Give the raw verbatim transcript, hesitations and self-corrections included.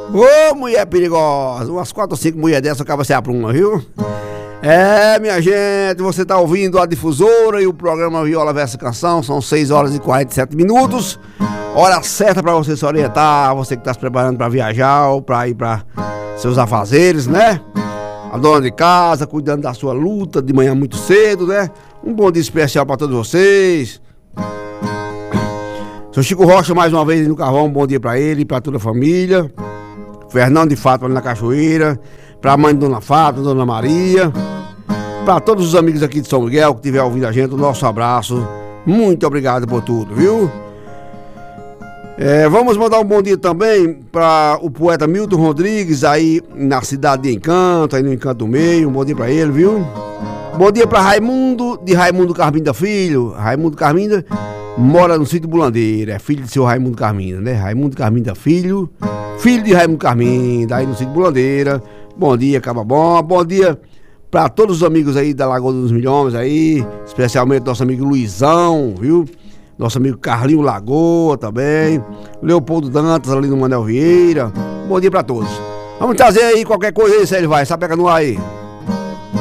Ô, mulher perigosa, umas quatro ou cinco mulheres dessas acaba se apruma, viu? É, minha gente, você tá ouvindo a Difusora e o programa Viola Versa Canção, são seis horas e quarenta e sete minutos, hora certa pra você se orientar, você que tá se preparando pra viajar ou pra ir pra seus afazeres, né? A dona de casa, cuidando da sua luta de manhã muito cedo, né? Um bom dia especial pra todos vocês. Seu Chico Rocha, mais uma vez no Carvão, um bom dia pra ele e pra toda a família. Fernando de Fátima ali na Cachoeira, pra mãe de Dona Fátima, Dona Maria, pra todos os amigos aqui de São Miguel que estiver ouvindo a gente, o nosso abraço. Muito obrigado por tudo, viu? É, vamos mandar um bom dia também para o poeta Milton Rodrigues, aí na cidade de Encanto, aí no Encanto do Meio. Um bom dia para ele, viu? Bom dia para Raimundo, de Raimundo Carminda Filho. Raimundo Carminda mora no sítio Bulandeira, é filho de seu Raimundo Carminda, né? Raimundo Carminda Filho, filho de Raimundo Carminda, aí no sítio Bulandeira. Bom dia, Caba Bom. Bom dia para todos os amigos aí da Lagoa dos Milhões aí, especialmente nosso amigo Luizão, viu? Nosso amigo Carlinho Lagoa também, Leopoldo Dantas ali no Manel Vieira. Bom dia pra todos. Vamos trazer aí qualquer coisa aí, Sérgio, vai, sapeca no ar aí.